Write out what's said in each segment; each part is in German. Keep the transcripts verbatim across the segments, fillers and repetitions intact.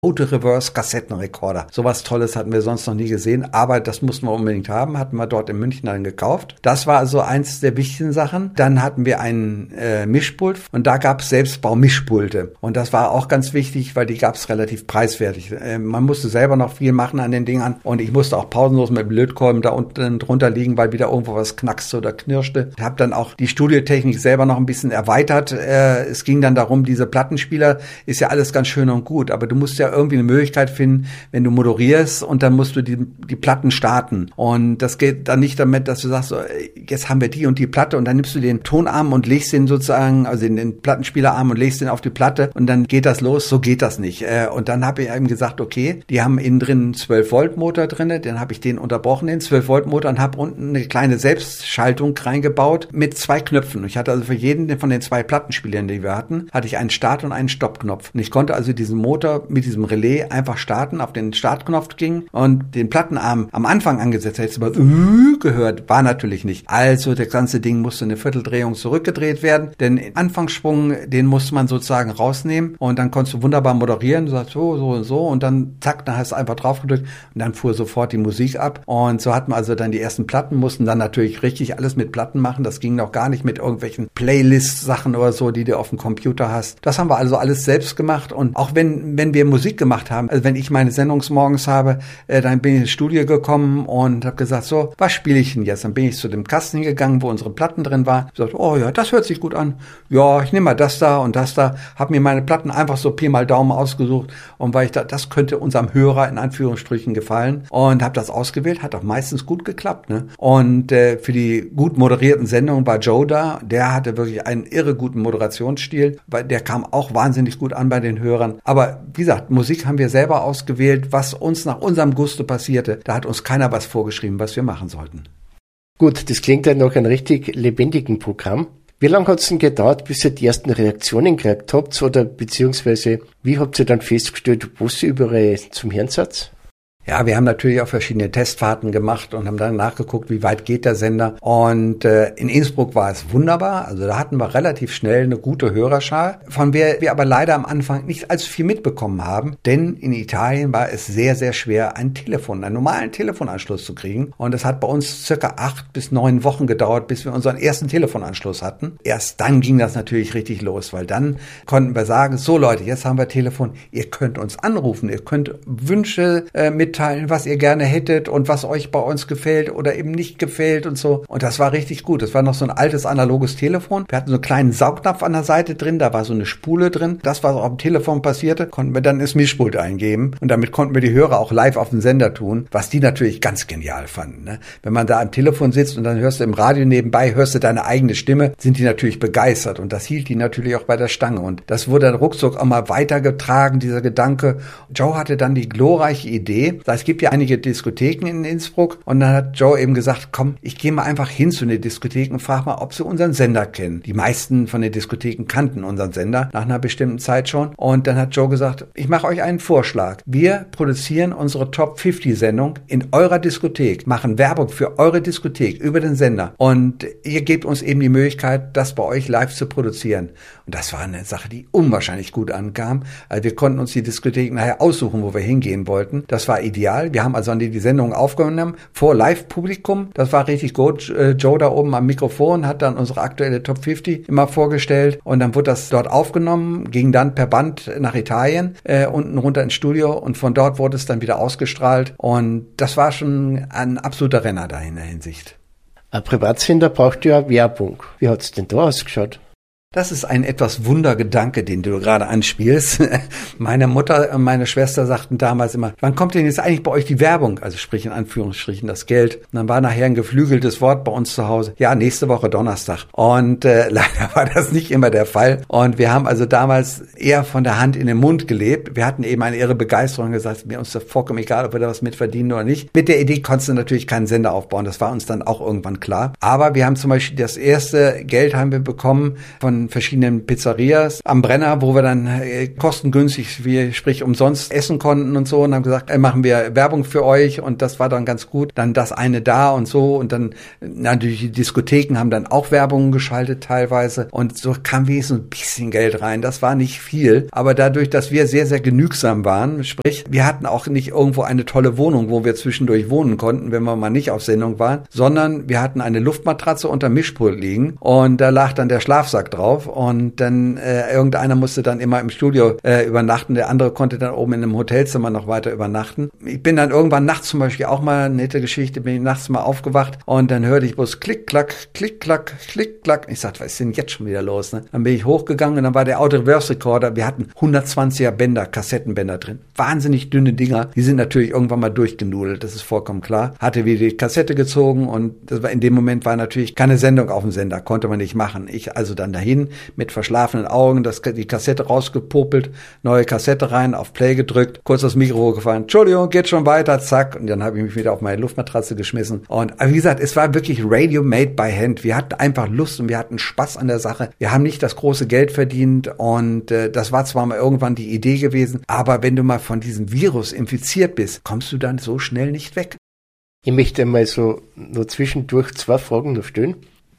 Reverse-Kassettenrekorder. Sowas Tolles hatten wir sonst noch nie gesehen, aber das mussten wir unbedingt haben, hatten wir dort in München dann gekauft. Das war also eins der wichtigen Sachen. Dann hatten wir einen äh, Mischpult und da gab es Selbstbau-Mischpulte. Und das war auch ganz wichtig, weil die gab es relativ preiswertig. Äh, man musste selber noch viel machen an den Dingern und ich musste auch pausenlos mit dem Lötkolben da unten drunter liegen, weil wieder irgendwo was knackste oder knirschte. Ich habe dann auch die Studiotechnik selber noch ein bisschen erweitert. Äh, es ging dann darum, diese Plattenspieler ist ja alles ganz schön und gut, aber du musst ja irgendwie eine Möglichkeit finden, wenn du moderierst und dann musst du die, die Platten starten. Und das geht dann nicht damit, dass du sagst, so, jetzt haben wir die und die Platte und dann nimmst du den Tonarm und legst den sozusagen, also den, den Plattenspielerarm und legst den auf die Platte und dann geht das los. So geht das nicht. Und dann habe ich eben gesagt, okay, die haben innen drin einen zwölf Volt Motor drin, dann habe ich den unterbrochen, den zwölf Volt Motor und habe unten eine kleine Selbstschaltung reingebaut mit zwei Knöpfen. Ich hatte also für jeden von den zwei Plattenspielern, die wir hatten, hatte ich einen Start- und einen Stoppknopf. Und ich konnte also diesen Motor mit diesem Relais einfach starten, auf den Startknopf ging und den Plattenarm am Anfang angesetzt, hättest du aber uh, gehört, war natürlich nicht. Also das ganze Ding musste eine Vierteldrehung zurückgedreht werden, denn den Anfangsschwung, den musste man sozusagen rausnehmen und dann konntest du wunderbar moderieren, du sagst so, so und so und dann zack, dann hast du einfach drauf gedrückt und dann fuhr sofort die Musik ab und so hatten wir also dann die ersten Platten, mussten dann natürlich richtig alles mit Platten machen, das ging noch gar nicht mit irgendwelchen Playlist-Sachen oder so, die du auf dem Computer hast. Das haben wir also alles selbst gemacht und auch wenn, wenn wir Musik gemacht haben, also wenn ich meine Sendung morgens habe, äh, dann bin ich ins Studio gekommen und habe gesagt, so, was spiele ich denn jetzt? Dann bin ich zu dem Kasten hingegangen, wo unsere Platten drin waren. Ich sagte, oh ja, das hört sich gut an. Ja, ich nehme mal das da und das da. Habe mir meine Platten einfach so Pi mal Daumen ausgesucht und weil ich da, das könnte unserem Hörer in Anführungsstrichen gefallen und habe das ausgewählt. Hat auch meistens gut geklappt, ne? Und äh, für die gut moderierten Sendungen war Joe da. Der hatte wirklich einen irre guten Moderationsstil, weil der kam auch wahnsinnig gut an bei den Hörern. Aber wie gesagt, Musik haben wir selber ausgewählt, was uns nach unserem Gusto passierte. Da hat uns keiner was vorgeschrieben, was wir machen sollten. Gut, das klingt ja nach einem richtig lebendigen Programm. Wie lange hat es denn gedauert, bis ihr die ersten Reaktionen gekriegt habt? Oder beziehungsweise, wie habt ihr dann festgestellt, was ihr überall zum Hören seid? Ja, wir haben natürlich auch verschiedene Testfahrten gemacht und haben dann nachgeguckt, wie weit geht der Sender. Und äh, in Innsbruck war es wunderbar. Also da hatten wir relativ schnell eine gute Hörerschar, von der wir aber leider am Anfang nicht allzu viel mitbekommen haben. Denn in Italien war es sehr, sehr schwer, ein Telefon, einen normalen Telefonanschluss zu kriegen. Und es hat bei uns circa acht bis neun Wochen gedauert, bis wir unseren ersten Telefonanschluss hatten. Erst dann ging das natürlich richtig los, weil dann konnten wir sagen, so Leute, jetzt haben wir Telefon, ihr könnt uns anrufen, ihr könnt Wünsche äh, mit mitteilen, was ihr gerne hättet und was euch bei uns gefällt oder eben nicht gefällt und so. Und das war richtig gut. Das war noch so ein altes analoges Telefon. Wir hatten so einen kleinen Saugnapf an der Seite drin, da war so eine Spule drin. Das, was auf dem Telefon passierte, konnten wir dann ins Mischpult eingeben. Und damit konnten wir die Hörer auch live auf den Sender tun, was die natürlich ganz genial fanden. Ne? Wenn man da am Telefon sitzt und dann hörst du im Radio nebenbei, hörst du deine eigene Stimme, sind die natürlich begeistert. Und das hielt die natürlich auch bei der Stange. Und das wurde dann ruckzuck auch mal weitergetragen, dieser Gedanke. Joe hatte dann die glorreiche Idee, es gibt ja einige Diskotheken in Innsbruck und dann hat Joe eben gesagt, komm, ich gehe mal einfach hin zu den Diskotheken und frage mal, ob sie unseren Sender kennen. Die meisten von den Diskotheken kannten unseren Sender nach einer bestimmten Zeit schon und dann hat Joe gesagt, ich mache euch einen Vorschlag. Wir produzieren unsere Top fünfzig Sendung in eurer Diskothek, machen Werbung für eure Diskothek über den Sender und ihr gebt uns eben die Möglichkeit, das bei euch live zu produzieren. Und das war eine Sache, die unwahrscheinlich gut ankam. Also wir konnten uns die Diskotheken nachher aussuchen, wo wir hingehen wollten. Das war ideal. Wir haben also die, die Sendung aufgenommen vor Live-Publikum. Das war richtig gut. Joe da oben am Mikrofon hat dann unsere aktuelle Top fünfzig immer vorgestellt und dann wurde das dort aufgenommen, ging dann per Band nach Italien, äh, unten runter ins Studio und von dort wurde es dann wieder ausgestrahlt und das war schon ein absoluter Renner da in der Hinsicht. Ein Privatsender braucht ja Werbung. Wie hat es denn da ausgeschaut? Das ist ein etwas Wundergedanke, den du gerade anspielst. Meine Mutter und meine Schwester sagten damals immer, wann kommt denn jetzt eigentlich bei euch die Werbung? Also sprich in Anführungsstrichen das Geld. Und dann war nachher ein geflügeltes Wort bei uns zu Hause. Ja, nächste Woche Donnerstag. Und äh, leider war das nicht immer der Fall. Und wir haben also damals eher von der Hand in den Mund gelebt. Wir hatten eben eine irre Begeisterung und gesagt, mir uns das vollkommen egal, ob wir da was mit verdienen oder nicht. Mit der Idee konntest du natürlich keinen Sender aufbauen. Das war uns dann auch irgendwann klar. Aber wir haben zum Beispiel das erste Geld haben wir bekommen von von verschiedenen Pizzerias am Brenner, wo wir dann äh, kostengünstig, wie sprich umsonst essen konnten und so und haben gesagt, äh, machen wir Werbung für euch und das war dann ganz gut. Dann das eine da und so und dann natürlich die Diskotheken haben dann auch Werbung geschaltet teilweise und so kam wenigstens ein bisschen Geld rein. Das war nicht viel, aber dadurch, dass wir sehr, sehr genügsam waren, sprich, wir hatten auch nicht irgendwo eine tolle Wohnung, wo wir zwischendurch wohnen konnten, wenn wir mal nicht auf Sendung waren, sondern wir hatten eine Luftmatratze unter Mischpult liegen und da lag dann der Schlafsack drauf und dann äh, irgendeiner musste dann immer im Studio äh, übernachten, der andere konnte dann oben in einem Hotelzimmer noch weiter übernachten. Ich bin dann irgendwann nachts zum Beispiel auch mal, eine nette Geschichte, bin ich nachts mal aufgewacht und dann hörte ich bloß klick, klack, klick, klack, klick, klack. Ich sagte, was ist denn jetzt schon wieder los? Ne? Dann bin ich hochgegangen und dann war der Auto-Reverse-Recorder, wir hatten hundertzwanziger Bänder, Kassettenbänder drin. Wahnsinnig dünne Dinger, die sind natürlich irgendwann mal durchgenudelt, das ist vollkommen klar. Hatte wieder die Kassette gezogen und das war in dem Moment war natürlich keine Sendung auf dem Sender, konnte man nicht machen. Ich also dann dahin mit verschlafenen Augen, das, die Kassette rausgepopelt, neue Kassette rein, auf Play gedrückt, kurz das Mikro gefahren, Entschuldigung, geht schon weiter, zack. Und dann habe ich mich wieder auf meine Luftmatratze geschmissen. Und wie gesagt, es war wirklich Radio made by hand. Wir hatten einfach Lust und wir hatten Spaß an der Sache. Wir haben nicht das große Geld verdient und äh, das war zwar mal irgendwann die Idee gewesen, aber wenn du mal von diesem Virus infiziert bist, kommst du dann so schnell nicht weg. Ich möchte einmal so nur zwischendurch zwei Fragen noch stellen.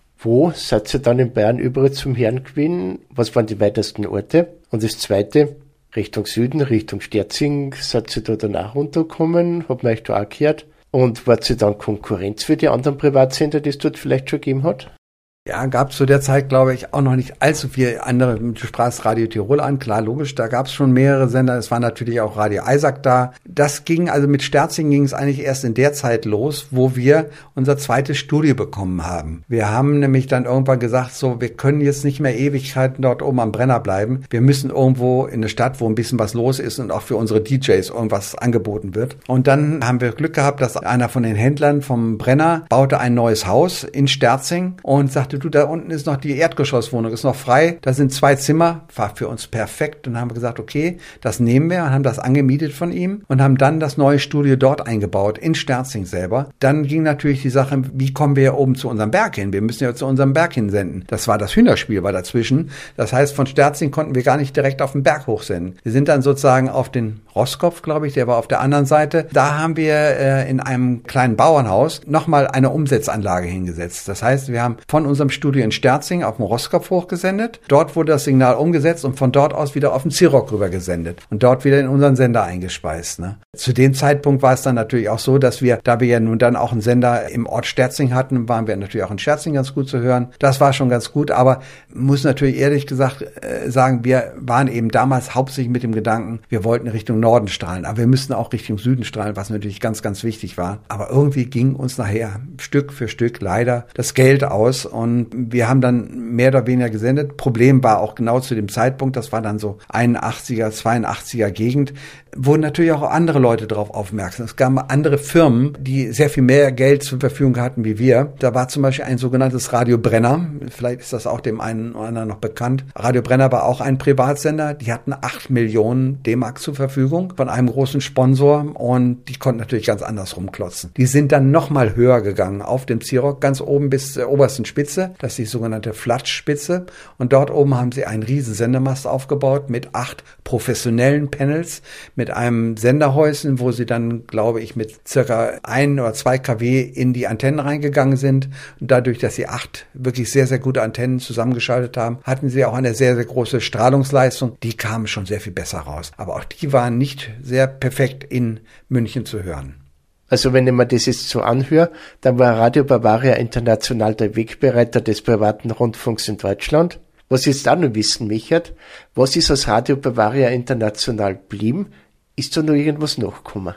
Wo seid ihr dann in Bayern überall zum Hören gewesen? Was waren die weitesten Orte? Und das Zweite, Richtung Süden, Richtung Sterzing, seid ihr da danach runtergekommen? Hat man euch da auch gehört? Und wart ihr dann Konkurrenz für die anderen Privatsender, die es dort vielleicht schon gegeben hat? Ja, gab zu der Zeit, glaube ich, auch noch nicht allzu viel andere. Du sprachst Radio Tirol an, klar, logisch, da gab es schon mehrere Sender. Es war natürlich auch Radio Eisack da. Das ging, also mit Sterzing ging es eigentlich erst in der Zeit los, wo wir unser zweites Studio bekommen haben. Wir haben nämlich dann irgendwann gesagt, so, wir können jetzt nicht mehr Ewigkeiten dort oben am Brenner bleiben. Wir müssen irgendwo in eine Stadt, wo ein bisschen was los ist und auch für unsere D Js irgendwas angeboten wird. Und dann haben wir Glück gehabt, dass einer von den Händlern vom Brenner baute ein neues Haus in Sterzing und sagte, du, da unten ist noch die Erdgeschosswohnung, ist noch frei, da sind zwei Zimmer, war für uns perfekt und haben wir gesagt, okay, das nehmen wir und haben das angemietet von ihm und haben dann das neue Studio dort eingebaut, in Sterzing selber. Dann ging natürlich die Sache, wie kommen wir hier oben zu unserem Berg hin? Wir müssen ja zu unserem Berg hinsenden. Das war das Hühnerspiel, war dazwischen. Das heißt, von Sterzing konnten wir gar nicht direkt auf den Berg hochsenden. Wir sind dann sozusagen auf den Roskopf, glaube ich, der war auf der anderen Seite. Da haben wir äh, in einem kleinen Bauernhaus nochmal eine Umsetzanlage hingesetzt. Das heißt, wir haben von unserem Studio in Sterzing auf den Roskopf hochgesendet. Dort wurde das Signal umgesetzt und von dort aus wieder auf den Zirock rüber gesendet und dort wieder in unseren Sender eingespeist. Ne? Zu dem Zeitpunkt war es dann natürlich auch so, dass wir, da wir ja nun dann auch einen Sender im Ort Sterzing hatten, waren wir natürlich auch in Sterzing ganz gut zu hören. Das war schon ganz gut, aber muss natürlich ehrlich gesagt äh, sagen, wir waren eben damals hauptsächlich mit dem Gedanken, wir wollten Richtung Norden strahlen, aber wir müssten auch Richtung Süden strahlen, was natürlich ganz, ganz wichtig war. Aber irgendwie ging uns nachher Stück für Stück leider das Geld aus und wir haben dann mehr oder weniger gesendet. Problem war auch genau zu dem Zeitpunkt, das war dann so einundachtziger, zweiundachtziger Gegend, wurden natürlich auch andere Leute darauf aufmerksam. Es gab andere Firmen, die sehr viel mehr Geld zur Verfügung hatten wie wir. Da war zum Beispiel ein sogenanntes Radio Brenner. Vielleicht ist das auch dem einen oder anderen noch bekannt. Radio Brenner war auch ein Privatsender. Die hatten acht Millionen D-Mark zur Verfügung von einem großen Sponsor und die konnten natürlich ganz anders rumklotzen. Die sind dann nochmal höher gegangen auf dem Zirock, ganz oben bis zur obersten Spitze. Das ist die sogenannte Flatschspitze. Und dort oben haben sie einen riesen Sendemast aufgebaut mit acht professionellen Panels, mit einem Senderhäuschen, wo sie dann, glaube ich, mit circa ein oder zwei Kilowatt in die Antennen reingegangen sind. Und dadurch, dass sie acht wirklich sehr, sehr gute Antennen zusammengeschaltet haben, hatten sie auch eine sehr, sehr große Strahlungsleistung. Die kamen schon sehr viel besser raus. Aber auch die waren nicht sehr perfekt in München zu hören. Also wenn ich mir das jetzt so anhöre, dann war Radio Bavaria international der Wegbereiter des privaten Rundfunks in Deutschland. Was ich jetzt auch noch wissen möchte, was ist aus Radio Bavaria international geblieben? Ist da noch irgendwas nachgekommen?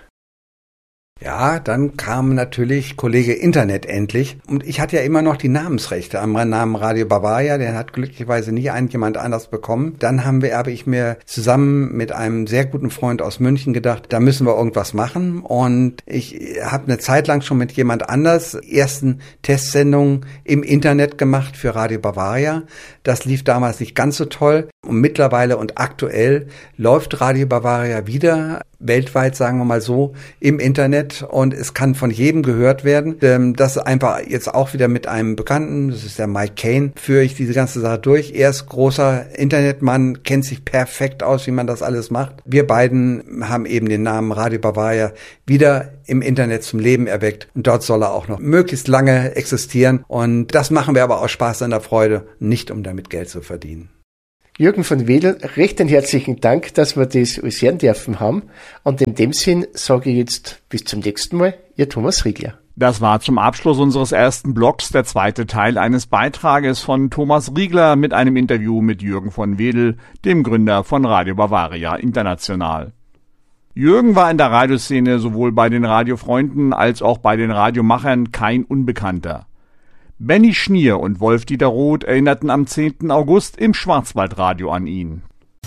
Ja, dann kam natürlich Kollege Internet endlich und ich hatte ja immer noch die Namensrechte am Namen Radio Bavaria, den hat glücklicherweise nie ein jemand anders bekommen. Dann haben wir, habe ich mir zusammen mit einem sehr guten Freund aus München gedacht, da müssen wir irgendwas machen und ich habe eine Zeit lang schon mit jemand anders ersten Testsendungen im Internet gemacht für Radio Bavaria. Das lief damals nicht ganz so toll Und mittlerweile und aktuell läuft Radio Bavaria wieder weltweit, sagen wir mal so, im Internet und es kann von jedem gehört werden. Das einfach jetzt auch wieder mit einem Bekannten, das ist der Mike Kane, führe ich diese ganze Sache durch. Er ist großer Internetmann, kennt sich perfekt aus, wie man das alles macht. Wir beiden haben eben den Namen Radio Bavaria wieder im Internet zum Leben erweckt und dort soll er auch noch möglichst lange existieren und das machen wir aber aus Spaß und der Freude, nicht um damit Geld zu verdienen. Jürgen von Wedel, recht einen herzlichen Dank, dass wir das alles hören dürfen haben. Und in dem Sinn sage ich jetzt bis zum nächsten Mal, Ihr Thomas Riegler. Das war zum Abschluss unseres ersten Blogs der zweite Teil eines Beitrages von Thomas Riegler mit einem Interview mit Jürgen von Wedel, dem Gründer von Radio Bavaria International. Jürgen war in der Radioszene sowohl bei den Radiofreunden als auch bei den Radiomachern kein Unbekannter. Benny Schnier und Wolf-Dieter Roth erinnerten am zehnten August im Schwarzwaldradio an ihn.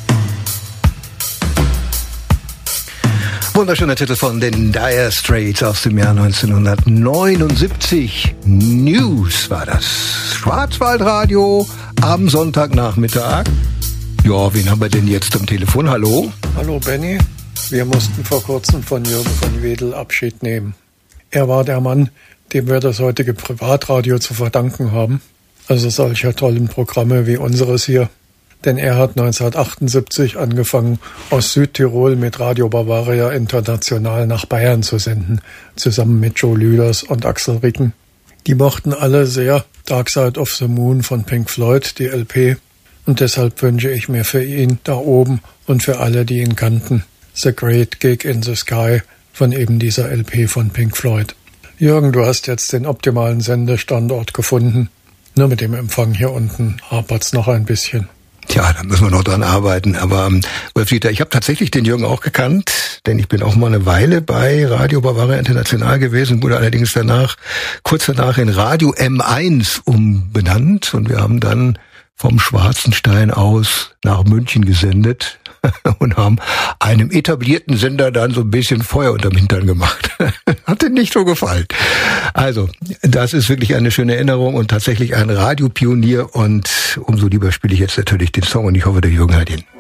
Wunderschöner Titel von den Dire Straits aus dem Jahr neunzehnhundertneunundsiebzig. News war das. Schwarzwaldradio am Sonntagnachmittag. Ja, wen haben wir denn jetzt am Telefon? Hallo? Hallo Benny. Wir mussten vor kurzem von Jürgen von Wedel Abschied nehmen. Er war der Mann, dem wir das heutige Privatradio zu verdanken haben. Also solcher tollen Programme wie unseres hier. Denn er hat neunzehnhundertachtundsiebzig angefangen, aus Südtirol mit Radio Bavaria International nach Bayern zu senden, zusammen mit Joe Lüders und Axel Ricken. Die mochten alle sehr Dark Side of the Moon von Pink Floyd, die L P. Und deshalb wünsche ich mir für ihn da oben und für alle, die ihn kannten, The Great Gig in the Sky von eben dieser L P von Pink Floyd. Jürgen, du hast jetzt den optimalen Sendestandort gefunden. Nur mit dem Empfang hier unten hapert's noch ein bisschen. Tja, da müssen wir noch dran arbeiten. Aber ähm, Wolf-Dieter, ich habe tatsächlich den Jürgen auch gekannt, denn ich bin auch mal eine Weile bei Radio Bavaria International gewesen, wurde allerdings danach, kurz danach in Radio M eins umbenannt und wir haben dann vom Schwarzenstein aus nach München gesendet und haben einem etablierten Sender dann so ein bisschen Feuer unterm Hintern gemacht. Hat dir nicht so gefallen. Also, das ist wirklich eine schöne Erinnerung und tatsächlich ein Radiopionier und umso lieber spiele ich jetzt natürlich den Song und ich hoffe, der Jürgen hört ihn.